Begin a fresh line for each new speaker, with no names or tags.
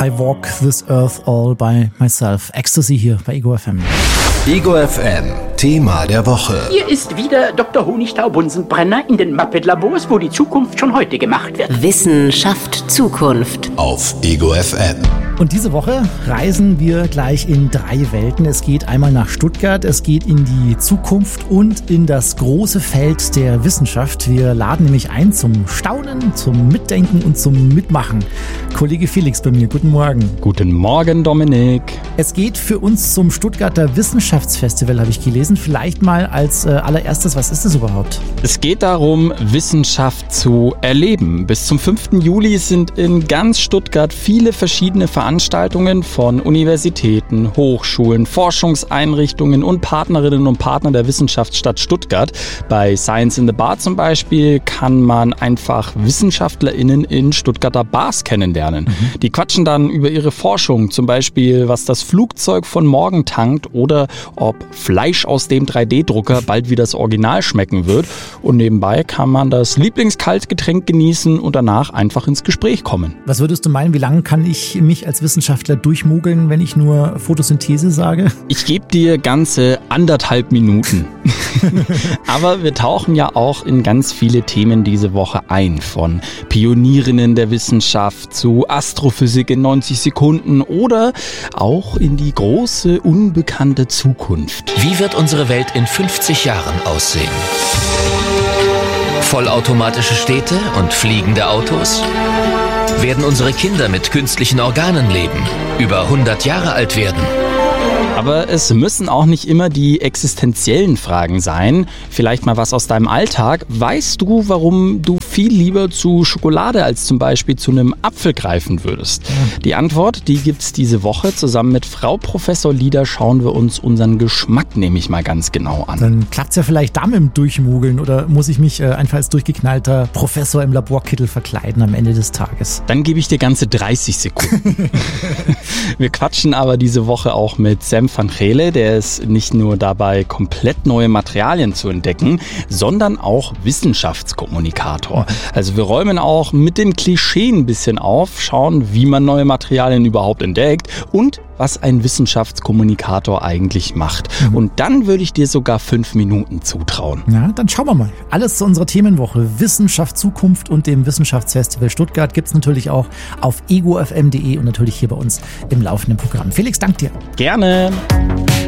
I walk this earth all by myself. Ecstasy hier bei Ego FM.
Ego FM, Thema der Woche.
Hier ist wieder Dr. Honigtau-Bunsenbrenner in den Muppet-Labors, wo die Zukunft schon heute gemacht wird.
Wissenschaft Zukunft.
Auf Ego FM.
Und diese Woche reisen wir gleich in 3 Welten. Es geht einmal nach Stuttgart, es geht in die Zukunft und in das große Feld der Wissenschaft. Wir laden nämlich ein zum Staunen, zum Mitdenken und zum Mitmachen. Kollege Felix bei mir, guten Morgen.
Guten Morgen, Dominik.
Es geht für uns zum Stuttgarter Wissenschaftsfestival, habe ich gelesen. Vielleicht mal als allererstes, was ist das überhaupt?
Es geht darum, Wissenschaft zu erleben. Bis zum 5. Juli sind in ganz Stuttgart viele verschiedene Veranstaltungen von Universitäten, Hochschulen, Forschungseinrichtungen und Partnerinnen und Partner der Wissenschaftsstadt Stuttgart. Bei Science in the Bar zum Beispiel kann man einfach WissenschaftlerInnen in Stuttgarter Bars kennenlernen. Die quatschen dann über ihre Forschung, zum Beispiel was das Flugzeug von morgen tankt oder ob Fleisch aus dem 3D-Drucker bald wie das Original schmecken wird. Und nebenbei kann man das Lieblingskaltgetränk genießen und danach einfach ins Gespräch kommen.
Was würdest du meinen, wie lange kann ich mich als Wissenschaftler durchmogeln, wenn ich nur Photosynthese sage?
Ich gebe dir ganze 1,5 Minuten. Aber wir tauchen ja auch in ganz viele Themen diese Woche ein. Von Pionierinnen der Wissenschaft zu Astrophysik in 90 Sekunden oder auch in die große, unbekannte Zukunft.
Wie wird unsere Welt in 50 Jahren aussehen? Vollautomatische Städte und fliegende Autos? Werden unsere Kinder mit künstlichen Organen leben, über 100 Jahre alt werden?
Aber es müssen auch nicht immer die existenziellen Fragen sein. Vielleicht mal was aus deinem Alltag. Weißt du, warum du viel lieber zu Schokolade als zum Beispiel zu einem Apfel greifen würdest? Die Antwort, die gibt's diese Woche. Zusammen mit Frau Professor Lieder schauen wir uns unseren Geschmack nämlich mal ganz genau an.
Dann klappt's ja vielleicht da mit dem Durchmogeln oder muss ich mich einfach als durchgeknallter Professor im Laborkittel verkleiden am Ende des Tages?
Dann gebe ich dir ganze 30 Sekunden. Wir quatschen aber diese Woche auch mit Sam van Gele, der ist nicht nur dabei, komplett neue Materialien zu entdecken, sondern auch Wissenschaftskommunikator. Also wir räumen auch mit den Klischeen ein bisschen auf, schauen, wie man neue Materialien überhaupt entdeckt und was ein Wissenschaftskommunikator eigentlich macht. Und dann würde ich dir sogar 5 Minuten zutrauen.
Ja, dann schauen wir mal. Alles zu unserer Themenwoche Wissenschaft Zukunft und dem Wissenschaftsfestival Stuttgart gibt's natürlich auch auf egofm.de und natürlich hier bei uns im laufenden Programm. Felix, dank dir.
Gerne.